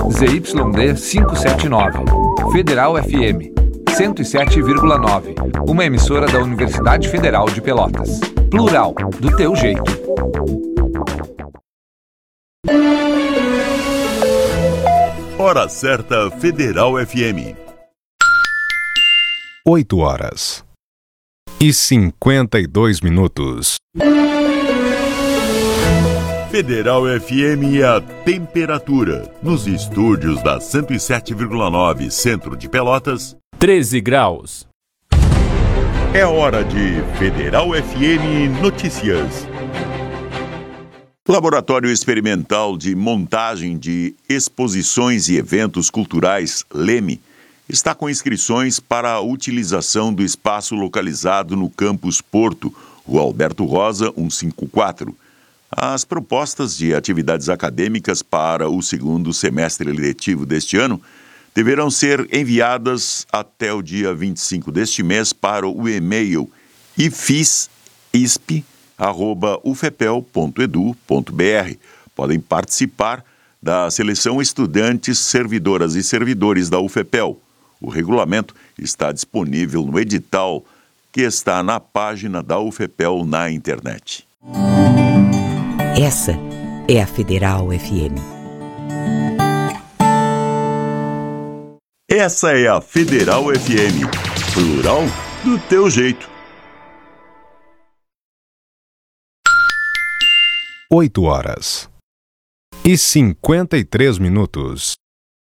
ZYD 579, Federal FM 107,9, uma emissora da Universidade Federal de Pelotas. Plural, do teu jeito. Hora certa Federal FM. 8h52. Federal FM e a temperatura. Nos estúdios da 107,9 Centro de Pelotas, 13 graus. É hora de Federal FM Notícias. Laboratório Experimental de Montagem de Exposições e Eventos Culturais, LEME, está com inscrições para a utilização do espaço localizado no Campus Porto, Rua Alberto Rosa, 154. As propostas de atividades acadêmicas para o segundo semestre letivo deste ano deverão ser enviadas até o dia 25 deste mês para o e-mail ifisisp@ufepel.edu.br. Podem participar da seleção estudantes, servidoras e servidores da UFEPEL. O regulamento está disponível no edital que está na página da UFEPEL na internet. Essa é a Federal FM. Essa é a Federal FM. Plural do teu jeito. 8h53.